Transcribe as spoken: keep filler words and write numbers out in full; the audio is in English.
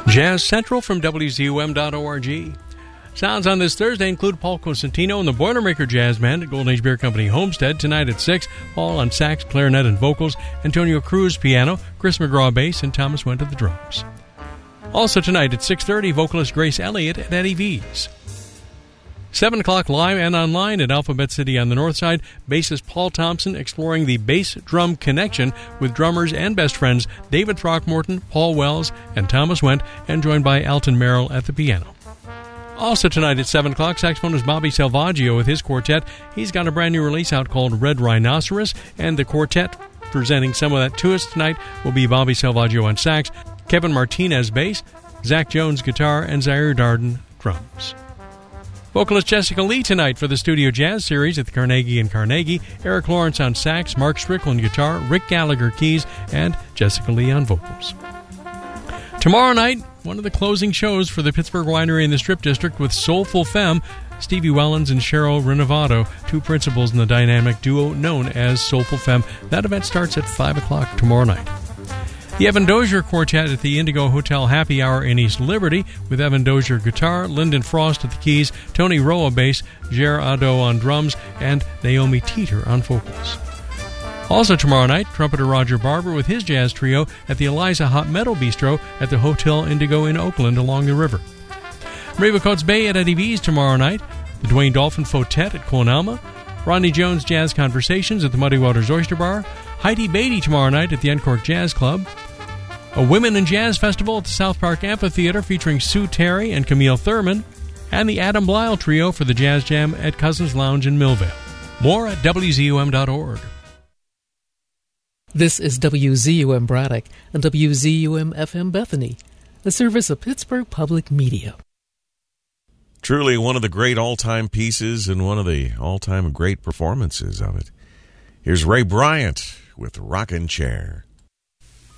Jazz Central from W Z U M dot org. Sounds on this Thursday include Paul Cosentino and the Boilermaker Jazz Band at Golden Age Beer Company Homestead tonight at six. Paul on sax, clarinet, and vocals, Antonio Cruz piano, Chris McGraw bass, and Thomas Went at the drums. Also tonight at six thirty, vocalist Grace Elliott at Eddie V's. seven o'clock live and online at Alphabet City on the north side, bassist Paul Thompson exploring the bass-drum connection with drummers and best friends David Throckmorton, Paul Wells, and Thomas Went, and joined by Alton Merrill at the piano. Also tonight at seven o'clock, saxophonist Bobby Salvaggio with his quartet. He's got a brand new release out called Red Rhinoceros, and the quartet presenting some of that to us tonight will be Bobby Salvaggio on sax, Kevin Martinez bass, Zach Jones guitar, and Zaire Darden drums. Vocalist Jessica Lee tonight for the Studio Jazz Series at the Carnegie and Carnegie. Eric Lawrence on sax, Mark Strickland guitar, Rick Gallagher keys, and Jessica Lee on vocals. Tomorrow night, one of the closing shows for the Pittsburgh Winery in the Strip District with Soulful Femme, Stevie Wellens and Cheryl Renovato, two principals in the dynamic duo known as Soulful Femme. That event starts at five o'clock tomorrow night. The Evan Dozier Quartet at the Indigo Hotel Happy Hour in East Liberty with Evan Dozier guitar, Lyndon Frost at the keys, Tony Roa bass, Jer Ado on drums, and Naomi Teeter on vocals. Also tomorrow night, trumpeter Roger Barber with his jazz trio at the Eliza Hot Metal Bistro at the Hotel Indigo in Oakland along the river. Riva Coates Bay at Eddie V's tomorrow night, the Dwayne Dolphin Fotet at Clonalma, Rodney Jones Jazz Conversations at the Muddy Waters Oyster Bar, Heidi Beatty tomorrow night at the Encork Jazz Club, a Women in Jazz Festival at the South Park Amphitheater featuring Sue Terry and Camille Thurman, and the Adam Blyle Trio for the Jazz Jam at Cousins Lounge in Millvale. More at W Z U M dot org. This is W Z U M Braddock and W Z U M F M Bethany, a service of Pittsburgh Public Media. Truly one of the great all-time pieces and one of the all-time great performances of it. Here's Ray Bryant with Rockin' Chair.